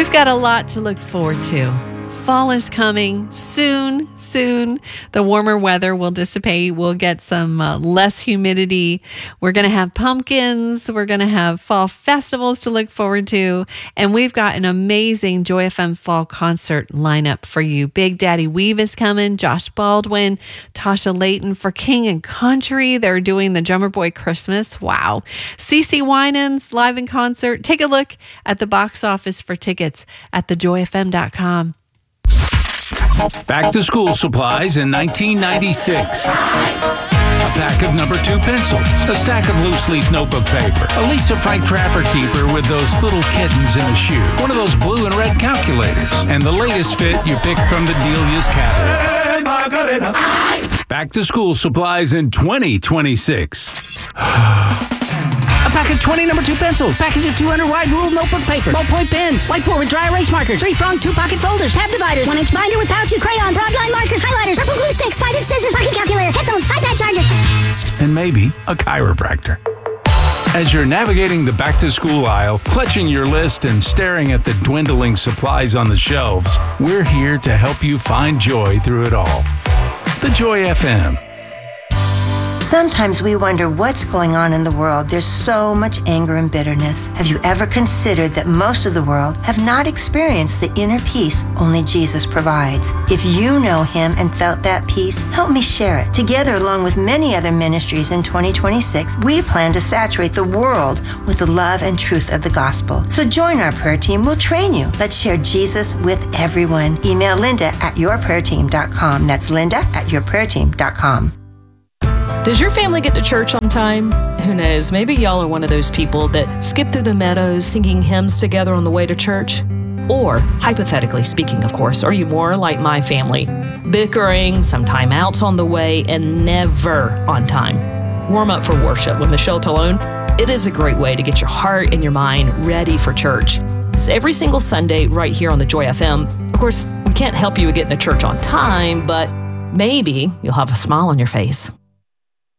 We've got a lot to look forward to. Fall is coming soon. The warmer weather will dissipate. We'll get some less humidity. We're going to have pumpkins. We're going to have fall festivals to look forward to. And we've got an amazing Joy FM fall concert lineup for you. Big Daddy Weave is coming. Josh Baldwin, Tasha Layton for King and Country. They're doing the Drummer Boy Christmas. Wow. CeCe Winans live in concert. Take a look at the box office for tickets at thejoyfm.com. Back to school supplies in 1996. A pack of number 2 pencils, a stack of loose leaf notebook paper, a Lisa Frank Trapper Keeper with those little kittens in a shoe, one of those blue and red calculators, and the latest fit you picked from the Delia's catalog. Back to school supplies in 2026. A pack of 20 number 2 pencils, package of 200 wide ruled notebook paper, ballpoint pens, whiteboard with dry erase markers, 3-pronged 2-pocket folders, tab dividers, 1-inch binder with pouches, crayons, hardline markers, highlighters, purple glue sticks, slided scissors, pocket calculator, headphones, iPad charger, and maybe a chiropractor. As you're navigating the back-to-school aisle, clutching your list and staring at the dwindling supplies on the shelves, we're here to help you find joy through it all. The Joy FM. Sometimes we wonder what's going on in the world. There's so much anger and bitterness. Have you ever considered that most of the world have not experienced the inner peace only Jesus provides? If you know Him and felt that peace, help me share it. Together, along with many other ministries in 2026, we plan to saturate the world with the love and truth of the gospel. So join our prayer team. We'll train you. Let's share Jesus with everyone. Email Linda@yourprayerteam.com. That's Linda@yourprayerteam.com. Does your family get to church on time? Who knows? Maybe y'all are one of those people that skip through the meadows singing hymns together on the way to church. Or, hypothetically speaking, of course, are you more like my family? Bickering, some timeouts on the way, and never on time. Warm up for worship with Michelle Talone. It is a great way to get your heart and your mind ready for church. It's every single Sunday right here on the Joy FM. Of course, we can't help you with getting to church on time, but maybe you'll have a smile on your face.